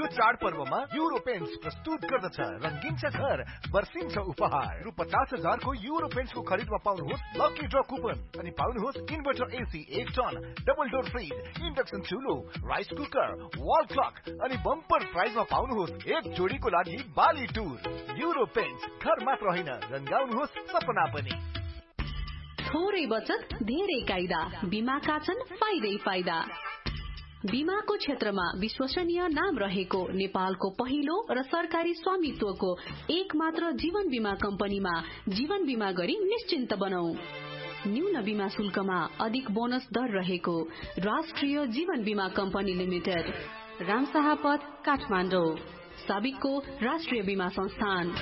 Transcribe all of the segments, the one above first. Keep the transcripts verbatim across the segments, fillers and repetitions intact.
यो चाडपर्वमा euro paints प्रस्तुत गर्दछ रंगीन छ घर बर्सिन्छ उपहार रु पचास हजार को युरो पेन्ट्स को खरीदमा पाउनुहोस् लकी ड्र कुपन अनि पाउनुहोस् इन्भर्टर एसी एक ton double door fridge induction चुलो rice cooker wall clock अनि बम्पर प्राइजमा पाउनुहोस् एक जोडीको लागि बाली टुर युरो पेन्ट्स घर मात्र होइन रंगाउनुहोस् सपना पनि। थोरै बचत धेरै कायदा बीमाका छन् फाइदै फाइदा। बीमाको क्षेत्रमा विश्वसनीय नाम रहेको नेपालको पहिलो र सरकारी स्वामित्वको एक मात्र जीवन बीमा कम्पनीमा जीवन बीमा गरी निश्चिन्त बनौ। न्यून बीमा शुल्कमा अधिक बोनस दर रहेको राष्ट्रिय जीवन बीमा कम्पनी लिमिटेड, रामशाह पथ, काठमाडौँ। साबिकको राष्ट्रिय बीमा संस्थान।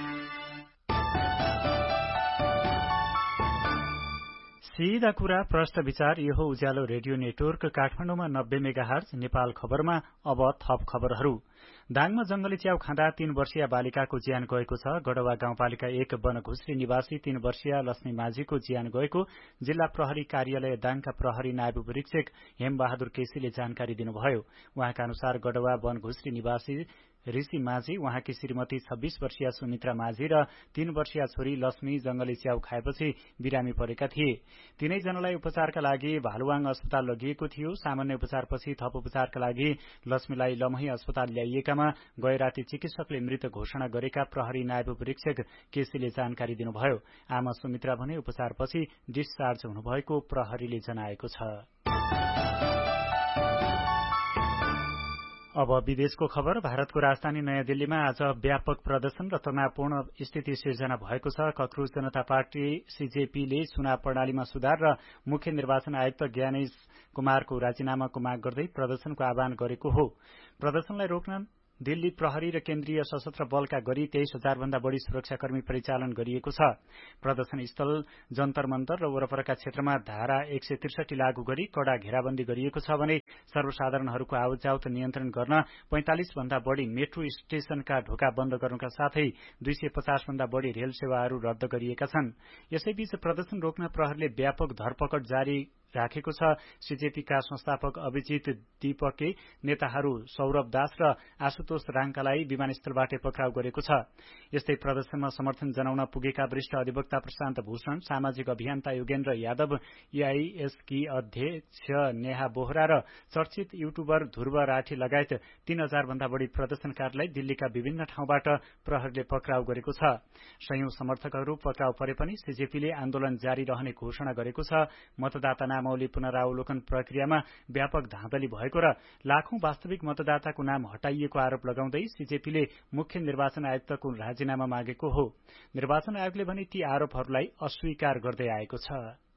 सीधा कुरा प्रश्न विचार यो हो उज्यालो रेडियो नेटवर्क काठमाडौँमा नब्बे मेगाहर्ज नेपाल खबरमा अब थप खबरहरू। दाङमा जंगली च्याउ खाँदा तीन वर्षीय बालिकाको ज्यान गएको छ। गढवा गाउँपालिका एक वनघुस्री निवासी तीन वर्षीय लक्ष्मी माझीको ज्यान गएको जिल्ला प्रहरी कार्यालय दाङका प्रहरी नायब परीक्षक हेमबहादुर केसीले जानकारी दिनुभयो। उहाँका अनुसार गढवा वनघुस्री निवासी ऋषि माझी, उहाँकी श्रीमती छब्बीस वर्षीय सुमित्रा माझी र तीन वर्षीय छोरी लक्ष्मी जंगली च्याउ खाएपछि बिरामी परेका थिए। तीनैजनालाई उपचारका लागि भालुवाङ अस्पताल लगिएको थियो। सामान्य उपचारपछि थप उपचारका लागि लक्ष्मीलाई लमही अस्पताल ल्याइएकामा गए राति चिकित्सकले मृत घोषणा गरेका प्रहरी नायब परीक्षक केसीले जानकारी दिनुभयो। आमा सुमित्रा भने उपचारपछि डिस्चार्ज हुनुभएको प्रहरीले जनाएको छ। अब विदेशको खबर। भारतको राजधानी नयाँ दिल्लीमा आज व्यापक प्रदर्शन र तनावपूर्ण स्थिति सिर्जना भएको छ। कक्रोच जनता पार्टी सीजेपीले चुनाव प्रणालीमा सुधार र मुख्य निर्वाचन आयुक्त ज्ञानेश कुमारको राजीनामाको माग गर्दै प्रदर्शनको आह्वान गरेको हो। प्रदर्शनलाई रोक्न दिल्ली प्रहरी र केन्द्रीय सशस्त्र बलका गरी तेइस हजार भन्दा बढ़ी सुरक्षाकर्मी परिचालन गरिएको छ। प्रदर्शन स्थल जन्तर मन्तर र वरपरका क्षेत्रमा धारा एक सय त्रिसठी लागू गरी कड़ा घेराबन्दी गरिएको छ भने सर्वसाधारणहरूको आवतजावत नियन्त्रण गर्न पैंतालिस भन्दा बढ़ी मेट्रो स्टेशनका ढोका बन्द गर्नका साथै दुई सय पचास भन्दा बढ़ी रेल सेवाहरू रद्द गरिएका छन्। यसैबीच प्रदर्शन रोक्न प्रहरीले व्यापक धरपकड जारी राखेको छ। सीजेपीका संस्थापक अभिजित दीपके, नेताहरू सौरभ दास र आशुतोष राङ्कालाई विमानस्थलबाट पक्राउ गरेको छ। यस्तै प्रदर्शनमा समर्थन जनाउन पुगेका वरिष्ठ अधिवक्ता प्रशान्त भूषण, सामाजिक अभियन्ता योगेन्द्र यादव, एआईएसकी अध्यक्ष नेहा बोहरा र चर्चित युट्युबर ध्रुव राठी लगायत तीन हजार भन्दा बढ़ी प्रदर्शनकारीलाई दिल्लीका विभिन्न ठाउँबाट प्रहरीले पक्राउ गरेको छ। सयौं समर्थकहरू पक्राउ परे पनि सीजेपीले आन्दोलन जारी रहने घोषणा गरेको छ। मतदाता नामावली पुनरावलोकन प्रक्रियामा व्यापक धाँधली भएको र लाखौं वास्तविक मतदाताको नाम हटाइएको आरोप लगाउँदै सीजेपीले मुख्य निर्वाचन आयुक्तको राजीनामा मागेको हो। निर्वाचन आयोगले भने ती आरोपहरूलाई अस्वीकार गर्दै आएको छ।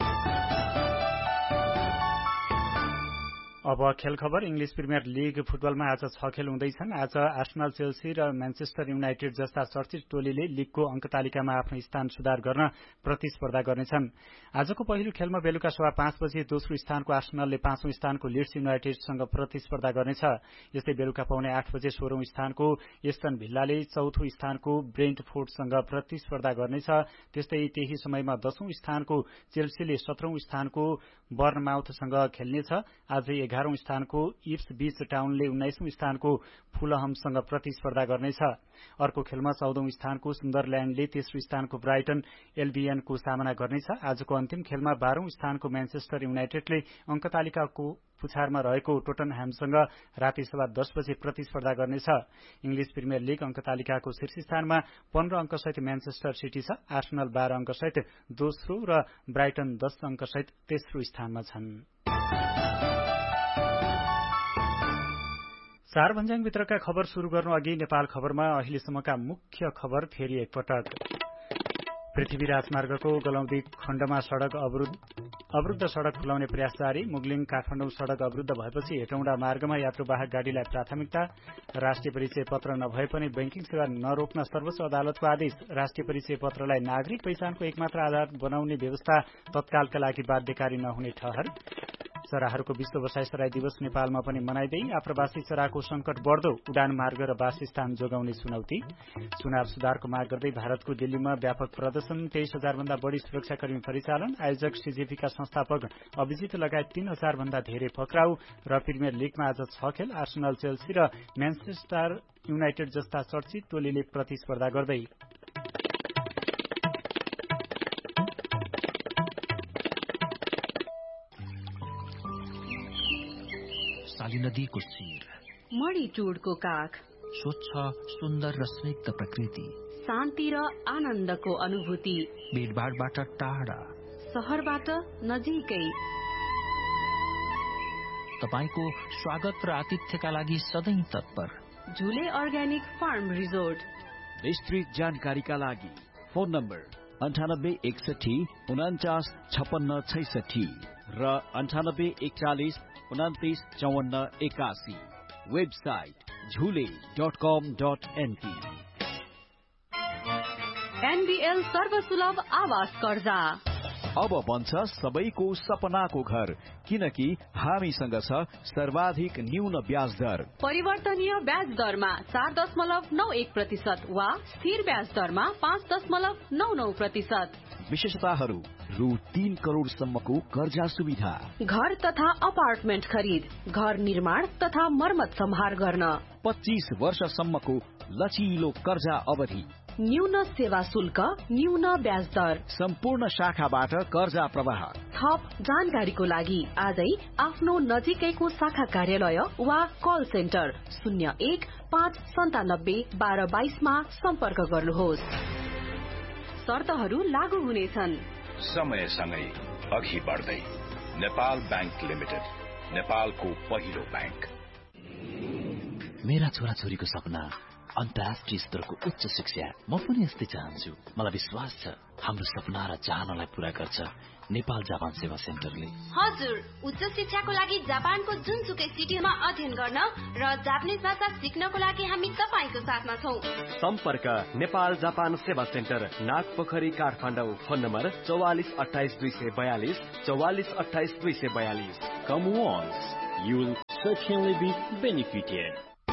अब खेल खबर। इंग्लिश प्रिमियर लीग फुटबलमा आज छ खेल हुँदैछन्। आज आर्सेनल, चेल्सी र म्यानचेस्टर युनाइटेड जस्ता चर्चित टोलीले लीगको अंक तालिकामा आफ्नो स्थान सुधार गर्न प्रतिस्पर्धा गर्नेछन्। आजको पहिलो खेलमा बेलुका सवा पाँच बजे दोस्रो स्थानको आर्सेनलले पाँचौं स्थानको लिड्स युनाइटेडसँग प्रतिस्पर्धा गर्नेछ। यस्तै बेलुका पाउने आठ बजे सोह्रौं स्थानको एस्टन भिल्लाले चौथो स्थानको ब्रेन्टफोर्डसँग प्रतिस्पर्धा गर्नेछ। त्यस्तै त्यही समयमा दशौं स्थानको चेल्सीले सत्रौं स्थानको बर्नमाउथसँग खेल्नेछ। आज एघारौं स्थानको इप्स बीच टाउनले उन्नाइसौं स्थानको फुलहमसँग प्रतिस्पर्धा गर्नेछ। अर्को खेलमा चौधौं स्थानको सुन्दरल्याण्डले तेस्रो स्थानको ब्राइटन एल्बियनको सामना गर्नेछ। आजको अन्तिम खेलमा बाह्रौं स्थानको म्यानचेस्टर युनाइटेडले अंक तालिकाको पुछारमा रहेको टोटनह्यामसँग राति सवा दस बजे प्रतिस्पर्धा गर्नेछ। इंग्लिश प्रिमियर लीग अंक तालिकाको शीर्ष स्थानमा पन्ध्र अंकसहित म्यानचेस्टर सिटी छ। आर्सेनल बाह्र अंकसहित दोस्रो र ब्राइटन दश अंकसहित तेस्रो स्थानमा छन्। चार भन्ज्याङभित्रका खबर शुरू गर्नु अघि नेपाल खबरमा अहिलेसम्मका मुख्य खबर फेरि एकपटक। पृथ्वी राजमार्गको गलौदी खण्डमा सड़क अवरुद्ध अवरुद्ध सड़क खुलाउने प्रयास जारी। मुगलिङ काठमाडौँ सड़क अवरुद्ध भएपछि हेटौँडा मार्गमा यात्रुवाहक गाड़ीलाई प्राथमिकता। राष्ट्रिय परिचय पत्र नभए पनि बैंकिङ सेवा नरोक्न सर्वोच्च अदालतको आदेश। राष्ट्रिय परिचय पत्रलाई नागरिक पहिचानको एकमात्र आधार बनाउने व्यवस्था तत्कालका लागि बाध्यकारी नहुने ठहर। चराहरूको विश्व बसाइसराई दिवस नेपालमा पनि मनाइँदै आप्रवासी चराको संकट बढ्दो उडान मार्ग र वासस्थान जोगाउने चुनौती चुनाव सुधारको माग गर्दै भारतको दिल्लीमा व्यापक प्रदर्शन तेइस हजार भन्दा बढ़ी सुरक्षाकर्मी परिचालन आयोजक सीजेपीका संस्थापक अभिजित लगायत तीन हजार भन्दा धेरै पक्राउ र प्रिमियर लीगमा आज छ खेल आर्सेनल चेल्सी र म्यानचेस्टर युनाइटेड जस्ता चर्चित टोलीले प्रतिस्पर्धा गर्दै साली नदीको शिर मणिचूडको काख स्वच्छ सुन्दर र स्निग्ध प्रकृति शान्ति र आनन्दको अनुभूति भीडभाडबाट टाढा शहरबाट नजिकै तपाईको स्वागत र आतिथ्यका लागि सधैँ तत्पर झुले अर्ग्यानिक फार्म रिजोर्ट विस्तृत जानकारीका लागि फोन नम्बर अन्ठानब्बे एकसठी उनाचास छपन्न छैसठी र अन्ठानब्बे एकचालिस उनातिस चौवन्न एकासी वेबसाइट झुले डट कम डट एनपी एनबीएल सर्वसुलभ आवास कर्जा अब बन्छ सबैको सपनाको घर किनकि हामीसँग छ सर्वाधिक न्यून ब्याज दर परिवर्तनीय ब्याज दरमा चार दशमलव नौ एक प्रतिशत वा स्थिर ब्याज दरमा पाँच दशमलव नौ नौ प्रतिशत विशेषताहरू रु तीन करोड़ सम्मको कर्जा सुविधा घर तथा अपार्टमेन्ट खरिद घर निर्माण तथा मर्मत सम्हार गर्न पच्चीस वर्षसम्मको लचिलो कर्जा अवधि न्यून सेवा शुल्क न्यून ब्याज दर सम्पूर्ण शाखाबाट कर्जा प्रवाह थप जानकारीको लागि आजै आफ्नो नजिकैको शाखा कार्यालय वा कल सेन्टर शून्य एक पाँच सन्तानब्बे बाह्र बाइसमा सम्पर्क गर्नुहोस् शर्तहरू लागू हुनेछन् समयसँगै अघि बढ्दै नेपाल बैंक लिमिटेड नेपालको पहिलो बैंक मेरा छोराछोरीको सपना अन्तर्राष्ट्रिय स्तरको उच्च शिक्षा म पनि यस्तै चाहन्छु मलाई विश्वास छ हाम्रो सपना र चाहनालाई पूरा गर्छ नेपाल जापान सेवा सेन्टरले हजुर उच्च शिक्षाको लागि जापानको जुनसुकै सिटीमा अध्ययन गर्न र जापानिज भाषा सिक्नको लागि हामी तपाईको साथमा छौं सम्पर्क नेपाल जापान सेवा centre Nagpokhari Kathmandu phone number चौवालिस अठाइस दुई सय बयालिस चौवालिस अठाइस दुई सय बयालिस कम once you will certainly be benefited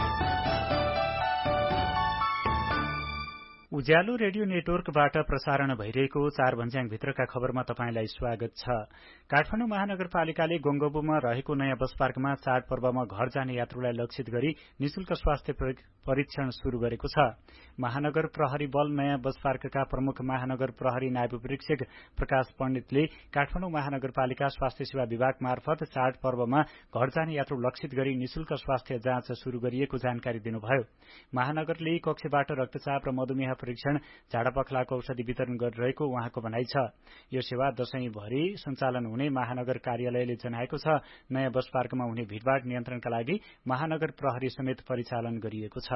Ujyaalo radio नेटवर्कबाट प्रसारण भइरहेको चार भन्ज्याङ भित्रका खबरमा तपाईंलाई स्वागत छ। काठमाडौँ महानगरपालिकाले गोङ्गबुमा रहेको नयाँ बस पार्कमा चाडपर्वमा घर जाने यात्रुलाई लक्षित गरी निशुल्क स्वास्थ्य परीक्षण शुरू गरेको छ। महानगर प्रहरी बल नयाँ बस पार्कका प्रमुख महानगर प्रहरी नायब परीक्षक प्रकाश पण्डितले काठमाडौँ महानगरपालिका स्वास्थ्य सेवा विभाग मार्फत चाडपर्वमा घर जाने यात्रु लक्षित गरी निशुल्क स्वास्थ्य जाँच शुरू गरिएको जानकारी दिनुभयो। महानगरले कक्षबाट रक्तचाप र मधुमेह परीक्षण झाडापखलाको औषधि वितरण गरिरहेको उहाँको भनाइ छ। यो सेवा दशैंभरि सञ्चालन हुने महानगर कार्यालयले जनाएको छ। नयाँ बस पार्कमा हुने भीड़भाड़ नियन्त्रणका लागि महानगर प्रहरी समेत परिचालन गरिएको छ।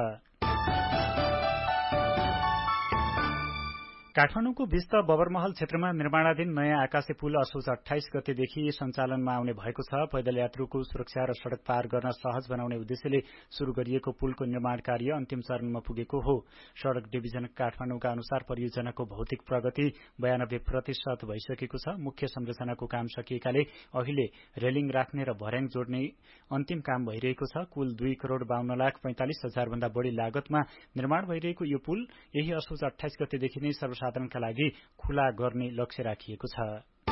काठमाडौँको बिस्त बबरमहल क्षेत्रमा निर्माणाधीन नयाँ आकाशे पुल असोज अठाइस गतेदेखि सञ्चालनमा आउने भएको छ। पैदल यात्रुको सुरक्षा र सड़क पार गर्न सहज बनाउने उद्देश्यले शुरू गरिएको पुलको निर्माण कार्य अन्तिम चरणमा पुगेको हो। सड़क डिभिजन काठमाडौँका अनुसार परियोजनाको भौतिक प्रगति बयानब्बे प्रतिशत भइसकेको छ। मुख्य संरचनाको काम सकिएकाले अहिले रेलिङ राख्ने र भर्याङ जोड्ने अन्तिम काम भइरहेको छ। कुल दुई करोड़ बाहन्न लाख पैंतालिस हजार भन्दा बढ़ी लागतमा निर्माण भइरहेको यो पुल यही असोज अठाइस गतेदेखि नै साधारणका लागि खुला गर्ने लक्ष्य राखिएको छ।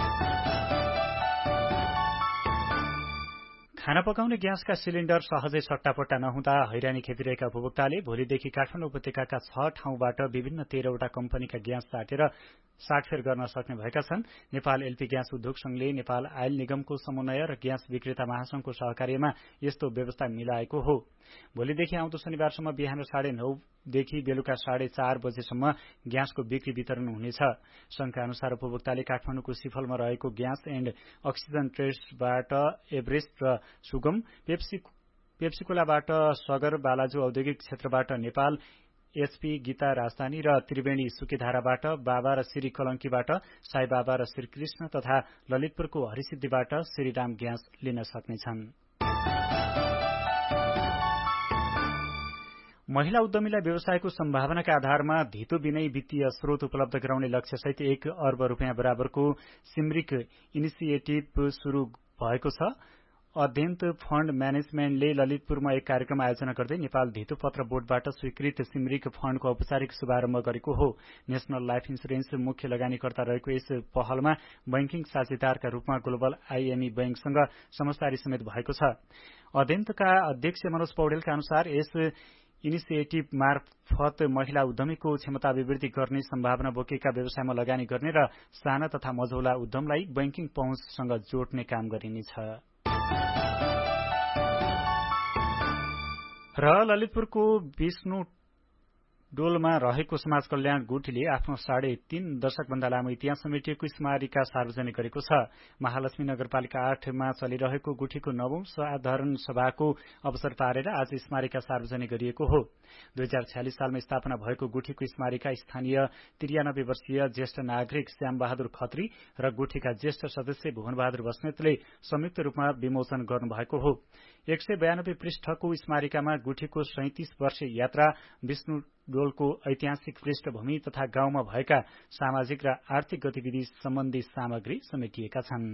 खाना पकाउने ग्यासका सिलिण्डर सहजै सट्टापट्टा नहुँदा हैरानी खेपिरहेका उपभोक्ताले भोलिदेखि काठमाडौँ उपत्यकाका छ ठाउँबाट विभिन्न तेह्रवटा कम्पनीका ग्यास साटेर साटफेर गर्न सक्ने भएका छन्। नेपाल एलपी ग्यास उद्योग संघले नेपाल आयल निगमको समन्वय र ग्यास विक्रेता महासंघको सहकार्यमा यस्तो व्यवस्था मिलाएको हो। भोलिदेखि आउँदो शनिबारसम्म बिहान साढे नौदेखि बेलुका साढे चार बजेसम्म ग्यासको बिक्री वितरण हुनेछ। संघका अनुसार उपभोक्ताले काठमाडौँको सिफलमा रहेको ग्यास एण्ड अक्सिजन ट्रेडबाट एभरेस्ट र सुगम, पेप्सी पेप्सीकोलाबाट सगर, बालाजु औद्योगिक क्षेत्रबाट नेपाल एचपी, गीता राजधानी र त्रिवेणी सुकेधाराबाट बाबा र श्री कलंकीबाट साई बाबा र श्रीकृष्ण तथा ललितपुरको हरिसिद्धिबाट श्रीराम ग्यास लिन सक्नेछन्। महिला उद्यमीलाई व्यवसायको सम्भावनाका आधारमा धितो बिनै वित्तीय स्रोत उपलब्ध गराउने लक्ष्यसहित एक अर्ब रूपियाँ बराबरको सिमरिक इनिसिएटिभ शुरू भएको छ। अध्ययन्त फण्ड म्यानेजमेन्टले ललितपुरमा एक कार्यक्रम आयोजना गर्दै नेपाल धितोपत्र बोर्डबाट स्वीकृत सिमरिक फण्डको औपचारिक शुभारम्भ गरेको हो। नेशनल लाइफ इन्सुरेन्स मुख्य लगानीकर्ता रहेको यस पहलमा बैंकिङ साझेदारका रूपमा ग्लोबल आईएमई बैंकसँग समझदारी समेत भएको छ। अध्ययन्तका अध्यक्ष मनोज पौडेलका अनुसार यस इनिसिएटिभ मार्फत महिला उद्यमीको क्षमता अभिवृद्धि गर्ने सम्भावना बोकेका व्यवसायमा लगानी गर्ने र साना तथा मझौला उद्यमलाई बैंकिङ पहुँचसँग जोड्ने काम गरिनेछ। र ललितपुरको विष्णु डोलमा रहेको समाज कल्याण गुठीले आफ्नो साढे तीन दशक भन्दा लामो इतिहास समेटिएको स्मारिका सार्वजनिक गरेको छ। महालक्ष्मी नगरपालिका आठमा चलिरहेको गुठीको नवौं साधारण सभाको अवसर पारेर आज स्मारिका सार्वजनिक गरिएको हो। दुई हजार छ्यालिस सालमा स्थापना भएको गुठीको स्मारिका स्थानीय त्रियानब्बे वर्षीय ज्येष्ठ नागरिक श्याम बहादुर खत्री र गुठीका ज्येष्ठ सदस्य भुवन बहादुर बस्नेतले संयुक्त रूपमा विमोचन गर्नुभएको हो। एक सय बयानब्बे पृष्ठको स्मारिकामा गुठीको सैंतिस वर्ष यात्रा, विष्णु डोलको ऐतिहासिक पृष्ठभूमि तथा गाउँमा भएका सामाजिक र आर्थिक गतिविधि सम्बन्धी सामग्री समेटिएका छन्।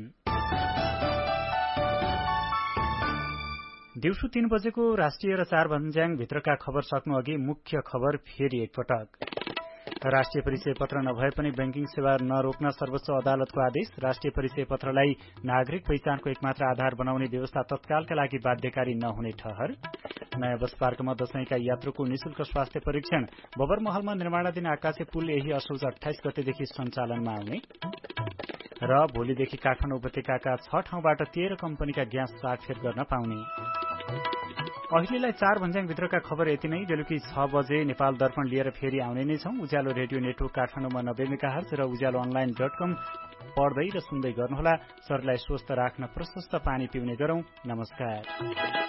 दिउँसो तीन बजेको राष्ट्रिय र चार भन्ज्याङ भित्रका खबर सक्नु अघि मुख्य खबर फेरि एकपटक। राष्ट्रिय परिचय पत्र नभए पनि बैंकिङ सेवा नरोक्न सर्वोच्च अदालतको आदेश। राष्ट्रिय परिचय पत्रलाई नागरिक पहिचानको एकमात्र आधार बनाउने व्यवस्था तत्कालका लागि बाध्यकारी नहुने ठहर। नयाँ बस पार्कमा दशैंका यात्रुको निशुल्क स्वास्थ्य परीक्षण। बबरमहलमा निर्माणाधीन आकाशे पुल यही असोज अठाइस गतेदेखि सञ्चालनमा आउने। र भोलिदेखि काठमाडौँ उपत्यकाका छ ठाउँबाट तेह्र कम्पनीका ग्यास साटफेर गर्न पाउने। अहिलेलाई चार भन्ज्याङ भित्रका खबर यति नै। बेलुकी छ बजे नेपाल दर्पण लिएर फेरि आउने नै छौं। उज्यालो रेडियो नेटवर्क काठमाडौँमा नब्बे मेगाहर्ज र उज्यालो अनलाइन डट कम पढ्दै र सुन्दै गर्नुहोला। शरीरलाई स्वस्थ राख्न प्रशस्त पानी पिउने गरौं। नमस्कार।